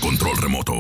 control remoto.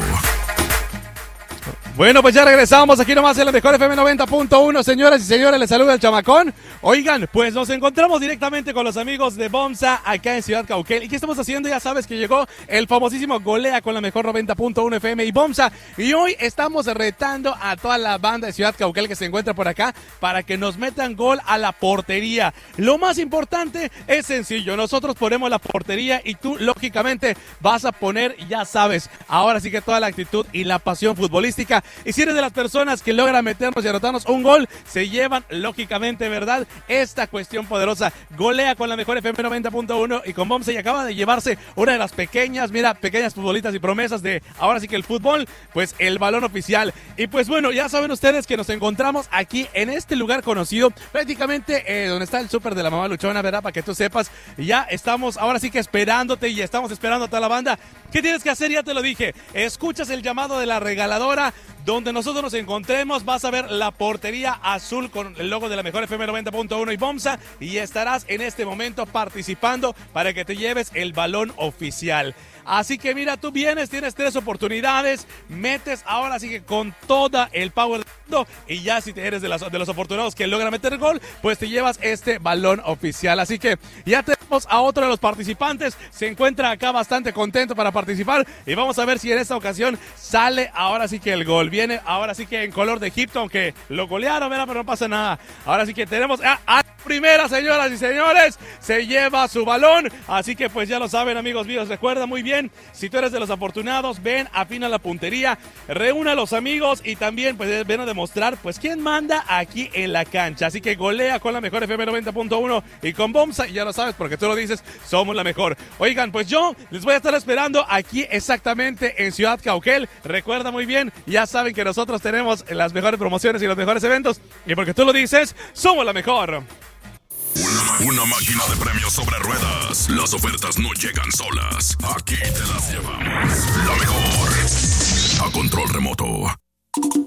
Bueno, pues ya regresamos aquí nomás en la mejor FM 90.1, señoras y señores, les saluda el chamacón. Oigan, pues nos encontramos directamente con los amigos de Bomsa acá en Ciudad Cauquel. ¿Y qué estamos haciendo? Ya sabes que llegó el famosísimo Golea con la mejor 90.1 FM y Bomsa. Y hoy estamos retando a toda la banda de Ciudad Cauquel que se encuentra por acá para que nos metan gol a la portería. Lo más importante es sencillo, nosotros ponemos la portería y tú lógicamente vas a poner, ya sabes, ahora sí que toda la actitud y la pasión futbolística. Y si eres de las personas que logran meternos y anotarnos un gol, se llevan, lógicamente, ¿verdad?, esta cuestión poderosa. Golea con la mejor FM 90.1 y con Bomsa, y acaba de llevarse una de las pequeñas futbolitas y promesas de, ahora sí que el fútbol, pues el balón oficial. Y pues bueno, ya saben ustedes que nos encontramos aquí en este lugar conocido, prácticamente donde está el súper de la mamá luchona, ¿verdad?, para que tú sepas. Ya estamos ahora sí que esperándote y estamos esperando a toda la banda. ¿Qué tienes que hacer? Ya te lo dije. Escuchas el llamado de la regaladora. Donde nosotros nos encontremos, vas a ver la portería azul con el logo de la mejor FM 90.1 y Bomsa, y estarás en este momento participando para que te lleves el balón oficial. Así que mira, tú vienes, tienes 3 oportunidades, metes ahora sí que con toda el power del mundo, y ya si te eres de los afortunados que logra meter gol, pues te llevas este balón oficial. Así que ya tenemos a otro de los participantes, se encuentra acá bastante contento para participar, y vamos a ver si en esta ocasión sale ahora sí que el gol. Viene ahora sí que en color de Egipto, aunque lo golearon, ¿verdad?, pero no pasa nada. Ahora sí que tenemos a primera, señoras y señores, se lleva su balón. Así que pues ya lo saben, amigos míos, recuerda muy bien, si tú eres de los afortunados, ven, afina la puntería, reúna a los amigos y también pues ven a demostrar pues quién manda aquí en la cancha. Así que golea con la mejor FM 90.1 y con Bomsa, y ya lo sabes porque tú lo dices, somos la mejor. Oigan, pues yo les voy a estar esperando aquí exactamente en Ciudad Cauquel. Recuerda muy bien, ya saben que nosotros tenemos las mejores promociones y los mejores eventos, y porque tú lo dices, somos la mejor. Una máquina de premios sobre ruedas. Las ofertas no llegan solas. Aquí te las llevamos. La mejor. A control remoto.